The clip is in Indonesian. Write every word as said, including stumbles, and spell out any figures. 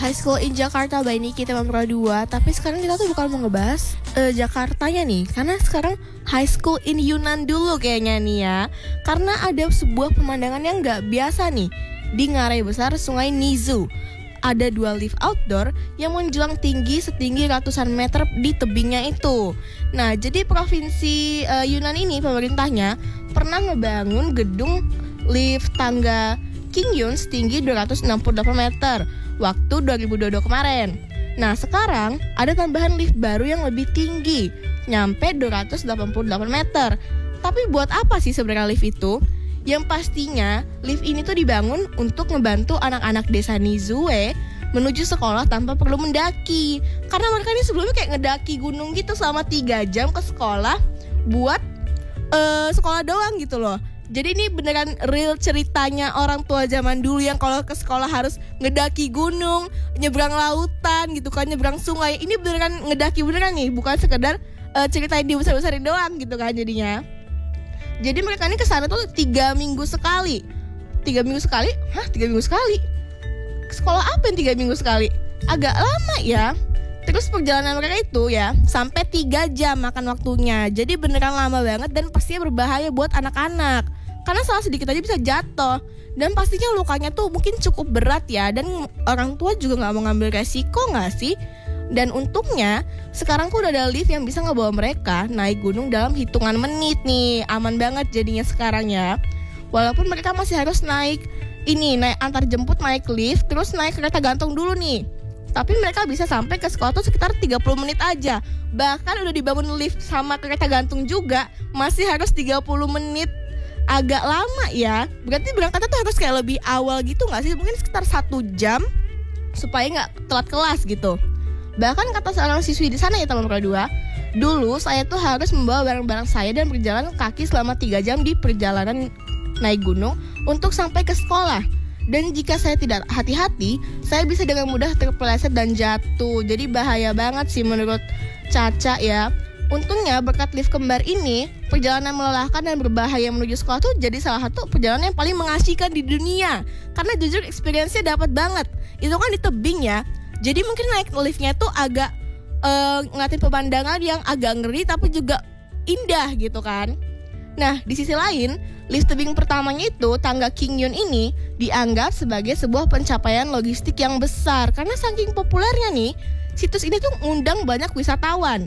High School in Jakarta by Nikita Mamra dua. Tapi sekarang kita tuh bukan mau ngebahas uh, Jakartanya nih, karena sekarang High School in Yunan dulu kayaknya nih ya. Karena ada sebuah pemandangan yang gak biasa nih di ngarai besar Sungai Nizu. Ada dua lift outdoor yang menjulang tinggi setinggi ratusan meter di tebingnya itu. Nah, jadi provinsi uh, Yunan ini, pemerintahnya pernah ngebangun gedung lift tangga Kingyun setinggi dua ratus enam puluh delapan meter waktu dua ribu dua puluh dua kemarin. Nah, sekarang ada tambahan lift baru yang lebih tinggi, nyampe dua ratus delapan puluh delapan meter. Tapi buat apa sih sebenarnya lift itu? Yang pastinya lift ini tuh dibangun untuk ngebantu anak-anak desa Nizue menuju sekolah tanpa perlu mendaki. Karena mereka ini sebelumnya kayak ngedaki gunung gitu selama tiga jam ke sekolah buat uh, sekolah doang gitu loh. Jadi ini beneran real ceritanya orang tua zaman dulu yang kalau ke sekolah harus ngedaki gunung, nyebrang lautan gitu kan, nyebrang sungai. Ini beneran ngedaki beneran nih, bukan sekedar uh, cerita yang dibesar-besarin doang gitu kan jadinya. Jadi mereka ini kesana tuh tiga minggu sekali. Tiga minggu sekali? Hah? Tiga minggu sekali? Sekolah apa yang tiga minggu sekali? Agak lama ya. Terus perjalanan mereka itu ya sampai tiga jam makan waktunya. Jadi beneran lama banget dan pastinya berbahaya buat anak-anak. Karena salah sedikit aja bisa jatuh. Dan pastinya lukanya tuh mungkin cukup berat ya. Dan orang tua juga gak mau ngambil resiko gak sih? Dan untungnya sekarang tuh udah ada lift yang bisa ngebawa mereka naik gunung dalam hitungan menit nih. Aman banget jadinya sekarang ya. Walaupun mereka masih harus naik ini, naik antar jemput, naik lift, terus naik kereta gantung dulu nih. Tapi mereka bisa sampai ke sekolah tuh sekitar tiga puluh menit aja. Bahkan udah dibangun lift sama kereta gantung juga masih harus tiga puluh menit. Agak lama ya. Berarti berangkatnya tuh harus kayak lebih awal gitu gak sih? Mungkin sekitar satu jam supaya gak telat kelas gitu. Bahkan kata seorang siswi di sana ya teman dua, dulu saya tuh harus membawa barang-barang saya dan berjalan kaki selama tiga jam di perjalanan naik gunung untuk sampai ke sekolah. Dan jika saya tidak hati-hati, saya bisa dengan mudah terpeleset dan jatuh. Jadi bahaya banget sih menurut Caca ya. Untungnya berkat lift kembar ini, perjalanan melelahkan dan berbahaya menuju sekolah tuh jadi salah satu perjalanan yang paling mengasihkan di dunia. Karena jujur experience-nya dapat banget. Itu kan di tebing ya. Jadi mungkin naik liftnya tuh agak uh, ngeliatin pemandangan yang agak ngeri tapi juga indah gitu kan. Nah, di sisi lain, lift tebing pertamanya itu, tangga Kingyun ini, dianggap sebagai sebuah pencapaian logistik yang besar. Karena saking populernya nih, situs ini tuh ngundang banyak wisatawan.